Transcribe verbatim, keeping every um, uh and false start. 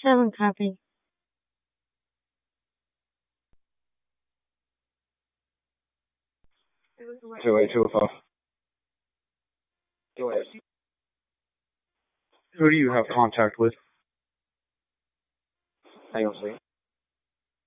Seven copy. two eight two five. Go ahead. Who do you have contact with? Hang on a second.